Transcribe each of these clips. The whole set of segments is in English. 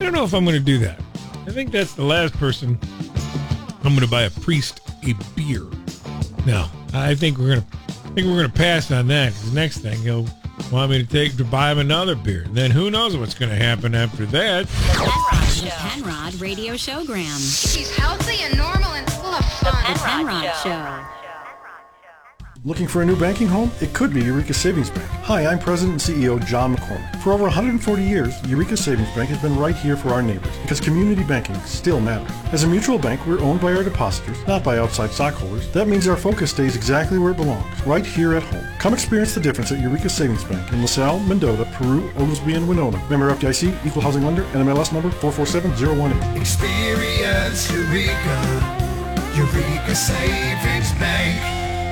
don't know if I'm going to do that. I think that's the last person I'm going to buy a priest a beer. No, I think we're going to pass on that. 'Cause the next thing he'll want me to buy him another beer. And then who knows what's going to happen after that. The Penrod Radio Showgram. She's healthy and normal and full of fun. The Penrod Show. Looking for a new banking home? It could be Eureka Savings Bank. Hi, I'm President and CEO John McCormick. For over 140 years, Eureka Savings Bank has been right here for our neighbors because community banking still matters. As a mutual bank, we're owned by our depositors, not by outside stockholders. That means our focus stays exactly where it belongs, right here at home. Come experience the difference at Eureka Savings Bank in LaSalle, Mendota, Peru, Oglesby, and Winona. Member FDIC, Equal Housing Lender, NMLS number 447018. Experience Eureka, Eureka Savings Bank.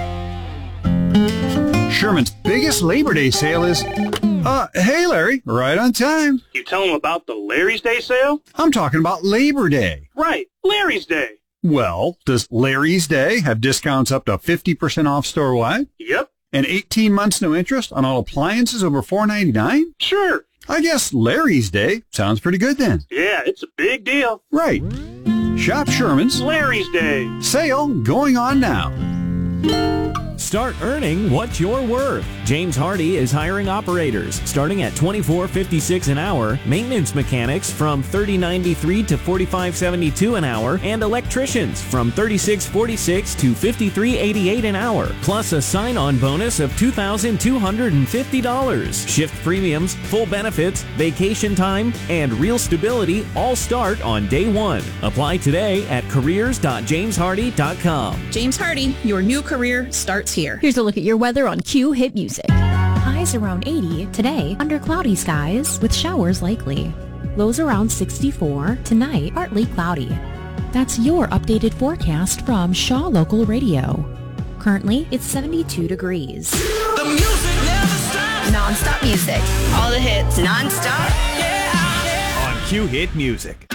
Sherman's biggest Labor Day sale is... hey, Larry, right on time. You tell them about the Larry's Day sale? I'm talking about Labor Day. Right, Larry's Day. Well, does Larry's Day have discounts up to 50% off store-wide? Yep. And 18 months no interest on all appliances over $4.99? Sure. I guess Larry's Day sounds pretty good then. Yeah, it's a big deal. Right. Shop Sherman's Larry's Day. Sale going on now. Start earning what you're worth. James Hardy is hiring operators starting at $24.56 an hour, maintenance mechanics from $30.93 to $45.72 an hour, and electricians from $36.46 to $53.88 an hour, plus a sign-on bonus of $2,250. Shift premiums, full benefits, vacation time, and real stability all start on day one. Apply today at careers.jameshardy.com. James Hardy, your new career starts here. Here's a look at your weather on Q Hit Music. Highs around 80 today, under cloudy skies with showers likely. Lows around 64, tonight partly cloudy. That's your updated forecast from Shaw Local Radio. Currently, it's 72 degrees. The music never stops. Non-stop music. All the hits. Non-stop. On Q Hit Music.